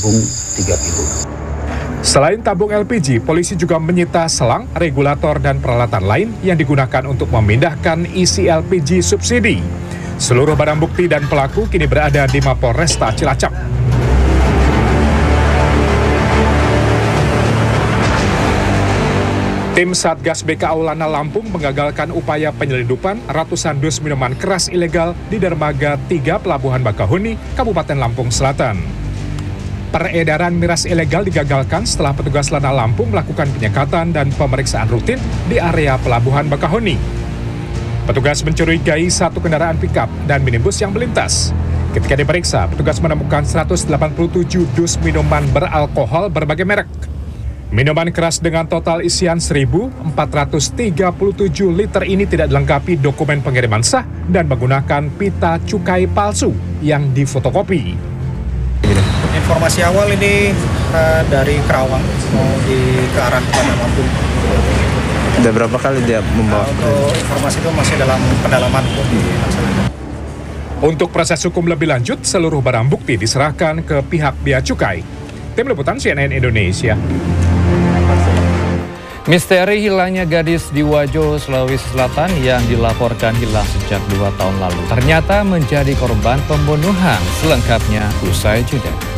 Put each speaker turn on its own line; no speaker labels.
tabung 3 kilo.
Selain tabung LPG, polisi juga menyita selang, regulator, dan peralatan lain yang digunakan untuk memindahkan isi LPG subsidi. Seluruh barang bukti dan pelaku kini berada di Mapolresta Cilacap. Tim Satgas BKA Ulana Lampung mengagalkan upaya penyelundupan ratusan dus minuman keras ilegal di dermaga 3 Pelabuhan Bakahuni, Kabupaten Lampung Selatan. Peredaran miras ilegal digagalkan setelah petugas Lana Lampung melakukan penyekatan dan pemeriksaan rutin di area Pelabuhan Bakahuni. Petugas mencurigai satu kendaraan pickup dan minibus yang melintas. Ketika diperiksa, petugas menemukan 187 dus minuman beralkohol berbagai merek. Minuman keras dengan total isian 1.437 liter ini tidak dilengkapi dokumen pengiriman sah dan menggunakan pita cukai palsu yang difotokopi.
Informasi awal ini dari Kerawang mau ke arah Bandar Lampung.
Udah berapa kali dia membawa?
Untuk informasi itu masih dalam pendalaman.
Untuk proses hukum lebih lanjut, seluruh barang bukti diserahkan ke pihak Bea Cukai. Tim Liputan CNN Indonesia.
Misteri hilangnya gadis di Wajo, Sulawesi Selatan yang dilaporkan hilang sejak 2 tahun lalu ternyata menjadi korban pembunuhan. Selengkapnya usai jeda.